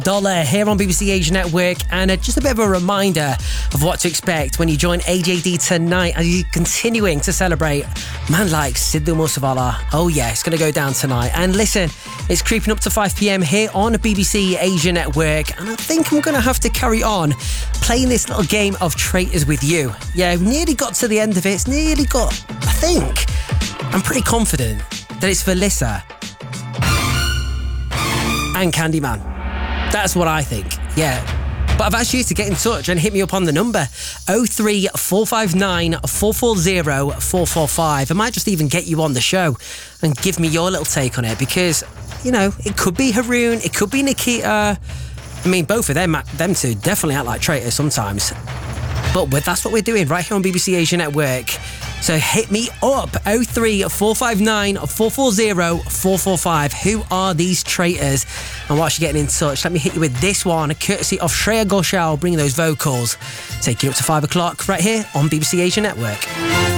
Dollar here on BBC Asia Network, and just a bit of a reminder of what to expect when you join AJD tonight as you're continuing to celebrate man like Sidhu Moosevala. Oh yeah, it's going to go down tonight. And listen, it's creeping up to 5 p.m. here on BBC Asia Network, and I think I'm going to have to carry on playing this little game of traitors with you. Yeah, we nearly got to the end of it. It's nearly got, I think, I'm pretty confident that it's for Lissa and Candyman. That's what I think, yeah. But I've asked you to get in touch and hit me up on the number 03459 440 445. I might just even get you on the show and give me your little take on it, because, you know, it could be Haroon, it could be Nikita. I mean, both of them two definitely act like traitors sometimes. But that's what we're doing right here on BBC Asia Network. So hit me up, 03459 440 445. Who are these traitors? And whilst you're getting in touch, let me hit you with this one, courtesy of Shreya Ghoshal, bringing those vocals. Taking you up to 5 o'clock right here on BBC Asia Network.